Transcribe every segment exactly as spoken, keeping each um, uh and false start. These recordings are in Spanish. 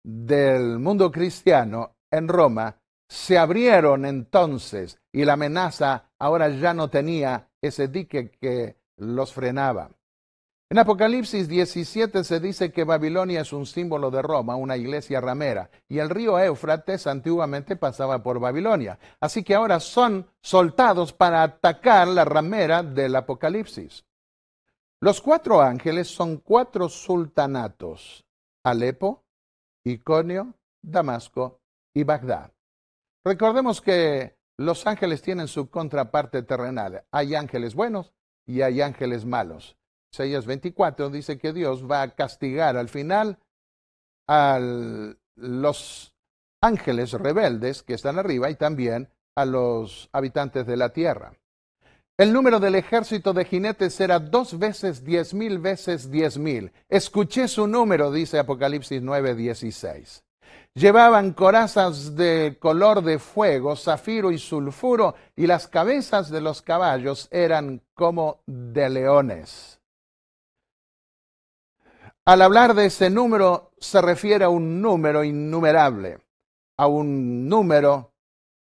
del mundo cristiano en Roma se abrieron entonces y la amenaza ahora ya no tenía ese dique que los frenaba. En Apocalipsis diecisiete se dice que Babilonia es un símbolo de Roma, una iglesia ramera, y el río Éufrates antiguamente pasaba por Babilonia. Así que ahora son soltados para atacar la ramera del Apocalipsis. Los cuatro ángeles son cuatro sultanatos: Alepo, Iconio, Damasco y Bagdad. Recordemos que los ángeles tienen su contraparte terrenal. Hay ángeles buenos y hay ángeles malos. Isaías veinticuatro dice que Dios va a castigar al final a los ángeles rebeldes que están arriba y también a los habitantes de la tierra. El número del ejército de jinetes era dos veces diez mil veces diez mil. Escuché su número, dice Apocalipsis nueve dieciséis. Llevaban corazas de color de fuego, zafiro y sulfuro, y las cabezas de los caballos eran como de leones. Al hablar de ese número, se refiere a un número innumerable, a un número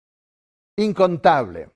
incontable.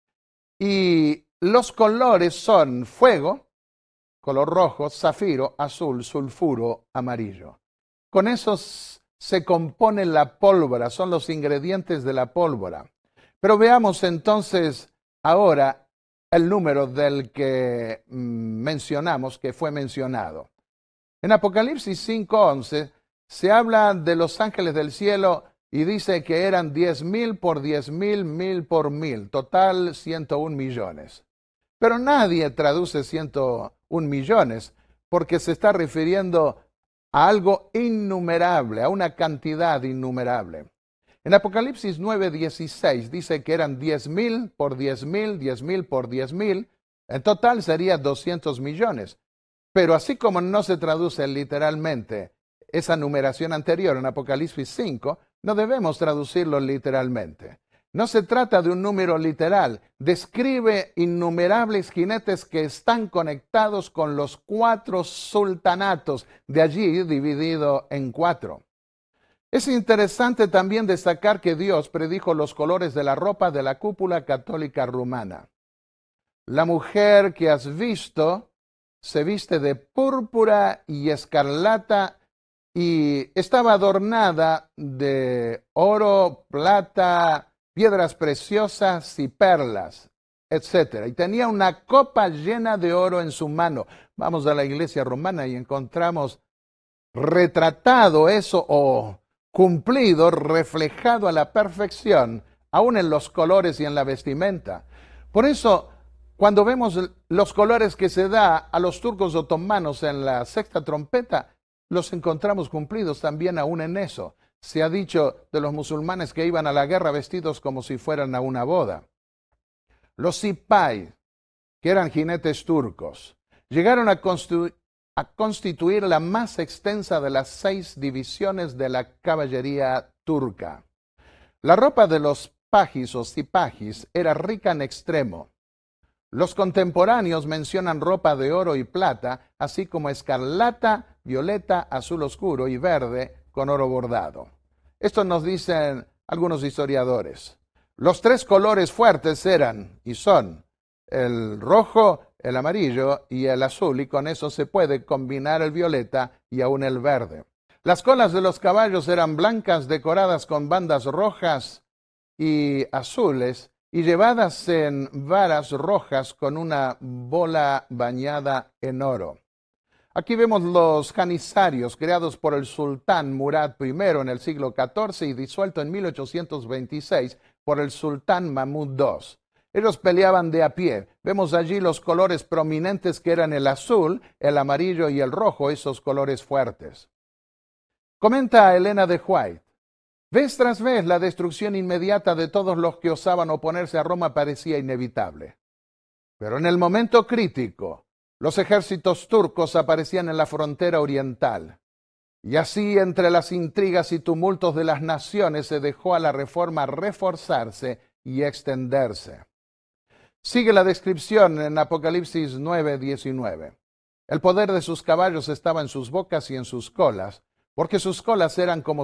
Y los colores son fuego, color rojo, zafiro, azul, sulfuro, amarillo. Con esos se compone la pólvora, son los ingredientes de la pólvora. Pero veamos entonces ahora el número del que mencionamos, que fue mencionado. En Apocalipsis cinco once se habla de los ángeles del cielo y dice que eran diez mil por diez mil, mil por mil, total ciento un millones. Pero nadie traduce ciento un millones porque se está refiriendo a algo innumerable, a una cantidad innumerable. En Apocalipsis nueve dieciséis dice que eran diez mil por diez mil, diez mil por diez mil, en total sería doscientos millones. Pero así como no se traduce literalmente esa numeración anterior en Apocalipsis cinco, no debemos traducirlo literalmente. No se trata de un número literal, describe innumerables jinetes que están conectados con los cuatro sultanatos, de allí dividido en cuatro. Es interesante también destacar que Dios predijo los colores de la ropa de la cúpula católica rumana. La mujer que has visto se viste de púrpura y escarlata y estaba adornada de oro, plata, piedras preciosas y perlas, etcétera. Y tenía una copa llena de oro en su mano. Vamos a la iglesia romana y encontramos retratado eso o cumplido, reflejado a la perfección, aún en los colores y en la vestimenta. Por eso, cuando vemos los colores que se da a los turcos otomanos en la sexta trompeta, los encontramos cumplidos también aún en eso. Se ha dicho de los musulmanes que iban a la guerra vestidos como si fueran a una boda. Los sipay, que eran jinetes turcos, llegaron a, constitu- a constituir la más extensa de las seis divisiones de la caballería turca. La ropa de los pajis o sipajis era rica en extremo. Los contemporáneos mencionan ropa de oro y plata, así como escarlata, violeta, azul oscuro y verde con oro bordado. Esto nos dicen algunos historiadores. Los tres colores fuertes eran y son el rojo, el amarillo y el azul, y con eso se puede combinar el violeta y aún el verde. Las colas de los caballos eran blancas, decoradas con bandas rojas y azules, y llevadas en varas rojas con una bola bañada en oro. Aquí vemos los janisarios creados por el sultán Murad primero en el siglo catorce y disuelto en mil ochocientos veintiséis por el sultán Mahmud segundo. Ellos peleaban de a pie. Vemos allí los colores prominentes que eran el azul, el amarillo y el rojo, esos colores fuertes. Comenta Elena de White. Vez tras vez la destrucción inmediata de todos los que osaban oponerse a Roma parecía inevitable. Pero en el momento crítico, los ejércitos turcos aparecían en la frontera oriental. Y así, entre las intrigas y tumultos de las naciones, se dejó a la reforma reforzarse y extenderse. Sigue la descripción en Apocalipsis nueve diecinueve. El poder de sus caballos estaba en sus bocas y en sus colas, porque sus colas eran como